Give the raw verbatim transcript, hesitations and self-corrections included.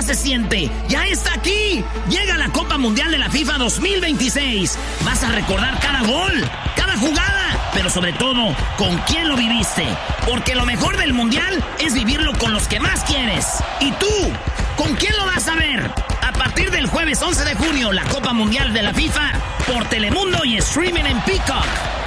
se siente. ¡Ya está aquí! Llega la Copa Mundial de la FIFA dos mil veintiséis. Vas a recordar cada gol, cada jugada, pero sobre todo, con quién lo viviste. Porque lo mejor del Mundial es vivirlo con los que más quieres. ¿Y tú? ¿Con quién lo vas a ver? A partir del jueves once de junio, la Copa Mundial de la FIFA por Telemundo y streaming en Peacock.